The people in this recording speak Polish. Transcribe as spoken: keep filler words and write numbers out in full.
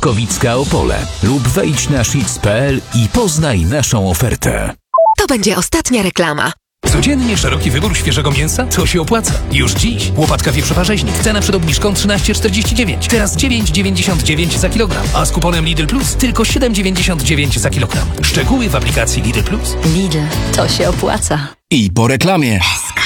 Szyszkowicka Opole lub wejdź na sheets kropka p l i poznaj naszą ofertę. To będzie ostatnia reklama. Codziennie szeroki wybór świeżego mięsa? To się opłaca. Już dziś. Łopatka wieprzowa-rzeźnik. Cena przed obniżką trzynaście czterdzieści dziewięć. Teraz dziewięć dziewięćdziesiąt dziewięć za kilogram. A z kuponem Lidl Plus tylko siedem dziewięćdziesiąt dziewięć za kilogram. Szczegóły w aplikacji Lidl Plus. Lidl, to się opłaca. I po reklamie.